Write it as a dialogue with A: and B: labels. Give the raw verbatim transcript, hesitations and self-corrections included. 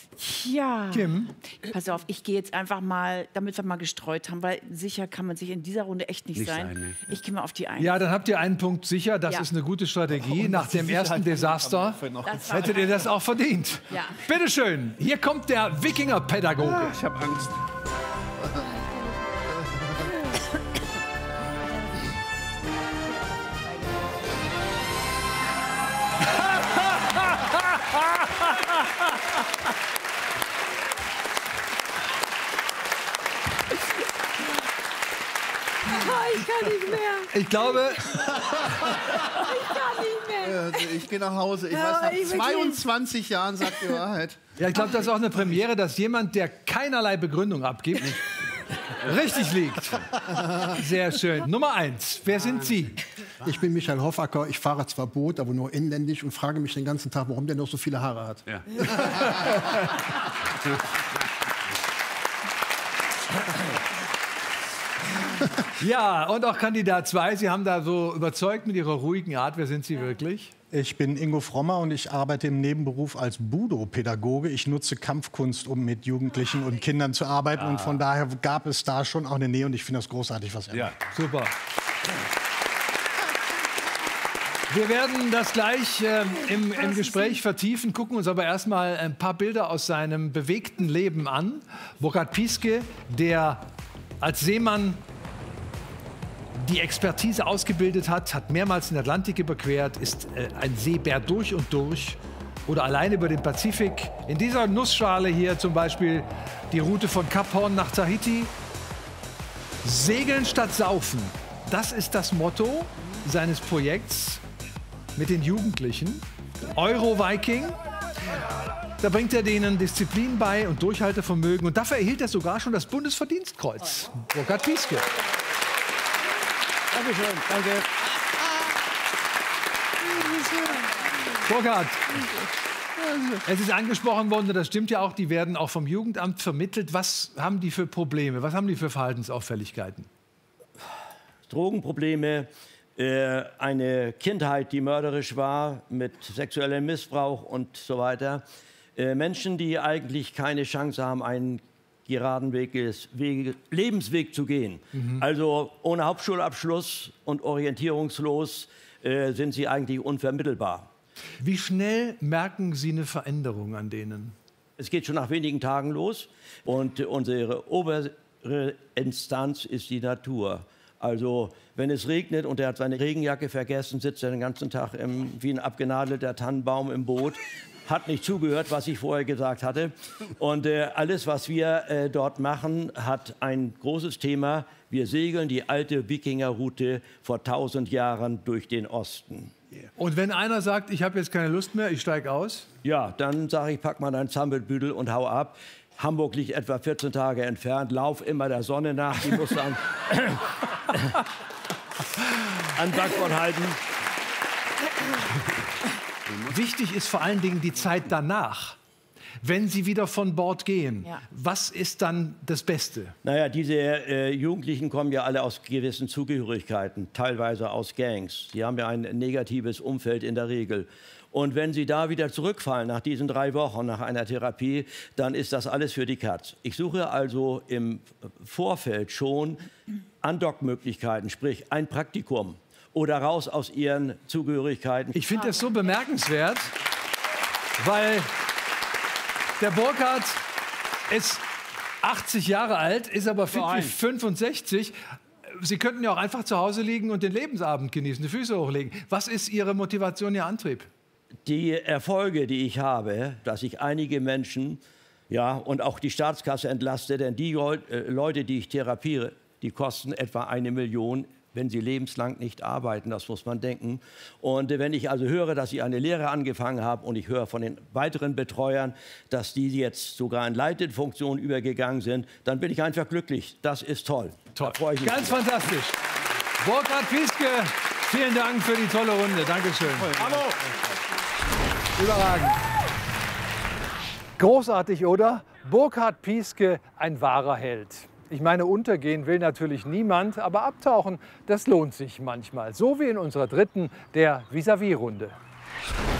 A: Ja.
B: Kim?
A: Pass auf, ich gehe jetzt einfach mal, damit wir mal gestreut haben, weil sicher kann man sich in dieser Runde echt nicht,
C: Nicht
A: sein.
C: sein, ne?
A: Ich gehe mal auf die Eins.
B: Ja, dann habt ihr einen Punkt sicher. Das
A: Ja.
B: ist eine gute Strategie. Nach dem ersten Desaster
A: Das war
B: hättet ihr das auch verdient.
A: Ja.
B: Bitteschön, hier kommt der Wikinger-Pädagoge.
C: Ich habe Angst.
A: Ich kann nicht mehr.
B: Ich glaube,
A: Ich kann nicht mehr.
D: Also ich gehe nach Hause. Ich
A: Ja,
D: weiß,
A: ich
D: nach
A: wirklich-
D: zweiundzwanzig Jahren sagt die Wahrheit.
B: ja, ich glaube, das ist auch eine Premiere, dass jemand, der keinerlei Begründung abgibt, richtig liegt. Sehr schön. Nummer eins. Wer sind Sie?
E: Ich bin Michael Hoffacker, ich fahre zwar Boot, aber nur inländisch und frage mich den ganzen Tag, warum der noch so viele Haare hat.
C: Ja.
B: Ja, und auch Kandidat zwei. Sie haben da so überzeugt mit Ihrer ruhigen Art. Wer sind Sie wirklich?
F: Ich bin Ingo Frommer und ich arbeite im Nebenberuf als Budo-Pädagoge. Ich nutze Kampfkunst, um mit Jugendlichen und Kindern zu arbeiten. Und von daher gab es da schon auch eine Nähe und ich finde das großartig, was er
C: Ja.
F: macht.
B: Super. Wir werden das gleich äh, im, im Gespräch vertiefen, gucken uns aber erstmal ein paar Bilder aus seinem bewegten Leben an. Burkhard Piesque, der als Seemann die Expertise ausgebildet hat, hat mehrmals den Atlantik überquert, ist äh, ein Seebär durch und durch oder allein über den Pazifik. In dieser Nussschale hier zum Beispiel die Route von Kap Horn nach Tahiti. Segeln statt Saufen, das ist das Motto seines Projekts mit den Jugendlichen. Euro-Viking, da bringt er denen Disziplin bei und Durchhaltevermögen. Und dafür erhielt er sogar schon das Bundesverdienstkreuz. Burkhard Piesque.
C: Dankeschön, danke.
B: Burkhard, es ist angesprochen worden, und das stimmt ja auch, die werden auch vom Jugendamt vermittelt. Was haben die für Probleme? Was haben die für Verhaltensauffälligkeiten?
G: Drogenprobleme, äh, eine Kindheit, die mörderisch war, mit sexuellem Missbrauch und so weiter. Äh, Menschen, die eigentlich keine Chance haben, einen geraden Weg, Wege, Lebensweg zu gehen. Mhm. Also ohne Hauptschulabschluss und orientierungslos äh, sind sie eigentlich unvermittelbar.
B: Wie schnell merken Sie eine Veränderung an denen?
G: Es geht schon nach wenigen Tagen los und unsere obere Instanz ist die Natur. Also wenn es regnet und er hat seine Regenjacke vergessen, sitzt er den ganzen Tag im, wie ein abgenadelter Tannenbaum im Boot, hat nicht zugehört, was ich vorher gesagt hatte. Und äh, alles, was wir äh, dort machen, hat ein großes Thema. Wir segeln die alte Wikingerroute vor tausend Jahren durch den Osten.
B: Und wenn einer sagt, ich habe jetzt keine Lust mehr, ich steige aus?
G: Ja, dann sage ich, pack mal dein Zahnbüttel und hau ab. Hamburg liegt etwa vierzehn Tage entfernt. Lauf immer der Sonne nach. Die muss dann an Backbord halten.
B: Wichtig ist vor allen Dingen die Zeit danach. Wenn Sie wieder von Bord gehen,
A: Ja.
B: was ist dann das Beste?
G: Naja, diese äh, Jugendlichen kommen ja alle aus gewissen Zugehörigkeiten, teilweise aus Gangs. Die haben ja ein negatives Umfeld in der Regel. Und wenn sie da wieder zurückfallen nach diesen drei Wochen, nach einer Therapie, dann ist das alles für die Katz. Ich suche also im Vorfeld schon Andockmöglichkeiten, sprich ein Praktikum oder raus aus ihren Zugehörigkeiten.
B: Ich finde das so bemerkenswert, weil der Burkhard ist achtzig Jahre alt, ist aber fit wie fünfundsechzig. Sie könnten ja auch einfach zu Hause liegen und den Lebensabend genießen, die Füße hochlegen. Was ist Ihre Motivation, Ihr Antrieb?
G: Die Erfolge, die ich habe, dass ich einige Menschen, ja, und auch die Staatskasse entlaste, denn die Leute, die ich therapiere, die kosten etwa eine Million, wenn sie lebenslang nicht arbeiten, das muss man denken. Und wenn ich also höre, dass sie eine Lehre angefangen haben und ich höre von den weiteren Betreuern, dass die jetzt sogar in leitende Funktionen übergegangen sind, dann bin ich einfach glücklich. Das ist toll.
B: Toll.
G: Da freue ich mich.
B: Ganz fantastisch. Burkhard Piesque, vielen Dank für die tolle Runde. Dankeschön.
C: Bravo.
B: Überragend. Großartig, oder? Burkhard Piesque, ein wahrer Held. Ich meine, untergehen will natürlich niemand, aber abtauchen, das lohnt sich manchmal. So wie in unserer dritten, der Vis-à-vis-Runde.